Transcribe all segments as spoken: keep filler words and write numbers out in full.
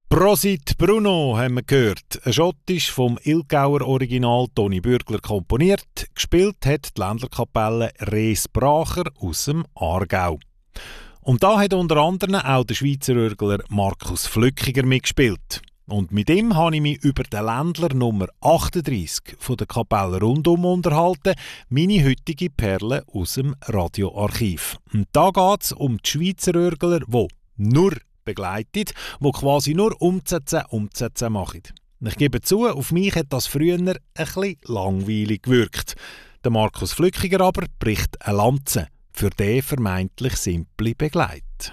Prosit Bruno haben wir gehört. Ein Schottisch vom Ilgauer Original Toni Bürgler komponiert. Gespielt hat die Ländlerkapelle Res Bracher aus dem Aargau. Und da hat unter anderem auch der Schweizer Örgler Markus Flückiger mitgespielt. Und mit ihm habe ich mich über den Ländler Nummer achtunddreissig von der Kapelle Rundum unterhalten, meine heutige Perle aus dem Radioarchiv. Und da geht es um die Schweizer Örgler, die nur begleitet, die quasi nur Umsätze, Umsätze machen. Ich gebe zu, auf mich hat das früher ein bisschen langweilig gewirkt. Der Markus Flückiger aber bricht eine Lanze für den vermeintlich simple Begleit.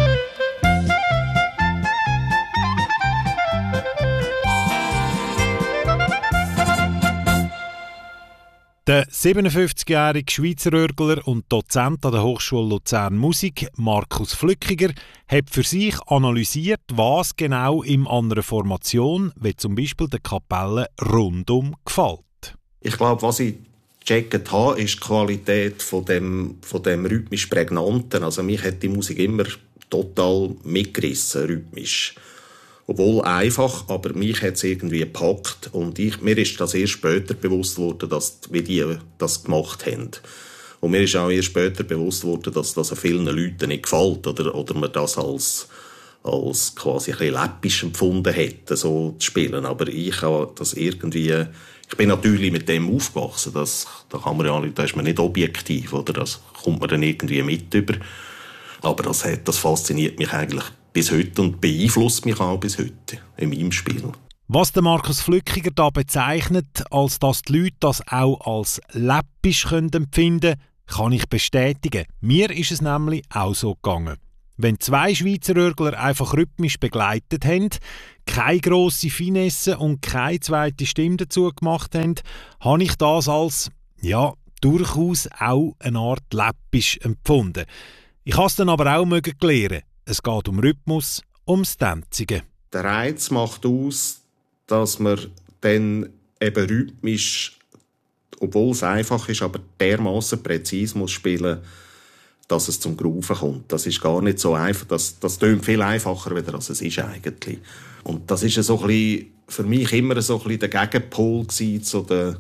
Der siebenundfünfzigjährige Schweizer Örgler und Dozent an der Hochschule Luzern Musik, Markus Flückiger, hat für sich analysiert, was genau ihm an einer Formation, wie zum Beispiel der Kapelle Rundum, gefällt. Ich glaube, was ich gecheckt habe, ist die Qualität von dem, von dem rhythmisch Prägnanten. Also mich hat die Musik immer total mitgerissen, rhythmisch. Obwohl einfach, aber mich hat es irgendwie gepackt. Und ich, mir ist das erst später bewusst worden, dass, wie die das gemacht haben. Und mir ist auch erst später bewusst worden, dass das vielen Leuten nicht gefällt. Oder, oder man das als, als quasi ein bisschen läppisch empfunden hätte, so zu spielen. Aber ich habe das irgendwie, ich bin natürlich mit dem aufgewachsen. Das, da kann man ja, da ist man nicht objektiv, oder? Das kommt man dann irgendwie mit über. Aber das hat, das fasziniert mich eigentlich bis heute und beeinflusst mich auch bis heute in meinem Spiel. Was der Markus Flückiger da bezeichnet, als dass die Leute das auch als läppisch empfinden können, kann ich bestätigen. Mir ist es nämlich auch so gegangen. Wenn zwei Schweizer Örgler einfach rhythmisch begleitet haben, keine grosse Finesse und keine zweite Stimme dazu gemacht haben, habe ich das als, ja, durchaus auch eine Art läppisch empfunden. Ich habe es dann aber auch lernen. Es geht um Rhythmus, ums Tänzigen. Der Reiz macht aus, dass man dann eben rhythmisch, obwohl es einfach ist, aber dermassen präzise muss spielen, dass es zum Grooven kommt. Das ist gar nicht so einfach. Das, das klingt viel einfacher, als es ist eigentlich. Und das ist so ein bisschen, für mich immer so ein bisschen der Gegenpol gewesen zu den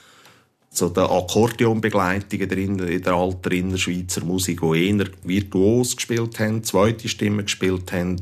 so der Akkordeonbegleitungen drin, in der alten Innerschweizer Musik, die eher virtuos gespielt haben, zweite Stimmen gespielt haben.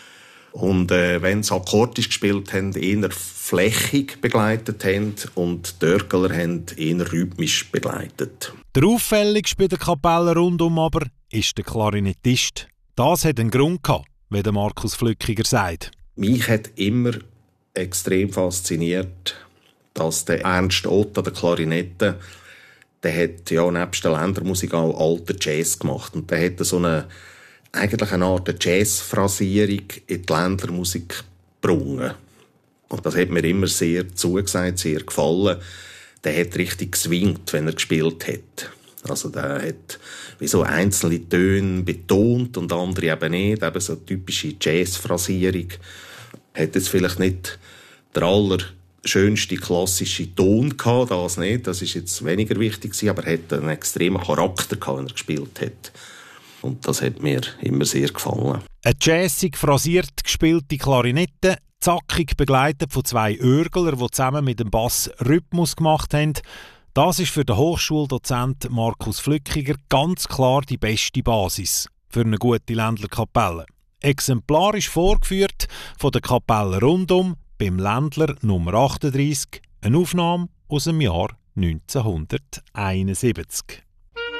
Und äh, wenn sie akkordisch gespielt haben, eher flächig begleitet haben und die Örgler haben eher rhythmisch begleitet. Der auffälligste bei der Kapelle Rundum aber ist der Klarinettist. Das hat einen Grund gehabt, wie der Markus Flückiger sagt. Mich hat immer extrem fasziniert, dass der Ernst Ott an der Klarinette, der hat ja nebst der Ländermusik auch alten Jazz gemacht. Und der hat so eine, eigentlich eine Art Jazz-Phrasierung in die Ländermusik gebracht. Und das hat mir immer sehr zugesagt, sehr gefallen. Der hat richtig geswingt, wenn er gespielt hat. Also der hat wie so einzelne Töne betont und andere eben nicht. Eben so eine typische Jazz-Phrasierung. Hat jetzt vielleicht nicht der aller schönste klassische Ton gehabt, das nicht. Das ist jetzt weniger wichtig gewesen, aber er hat einen extremen Charakter gehabt, wenn er gespielt hat. Und das hat mir immer sehr gefallen. Eine jazzig phrasiert gespielte Klarinette, zackig begleitet von zwei Örglern, die zusammen mit dem Bass Rhythmus gemacht haben. Das ist für den Hochschuldozent Markus Flückiger ganz klar die beste Basis für eine gute Ländlerkapelle. Exemplarisch vorgeführt von der Kapelle Rundum beim Ländler Nummer achtunddreissig, eine Aufnahme aus dem Jahr neunzehnhunderteinundsiebzig.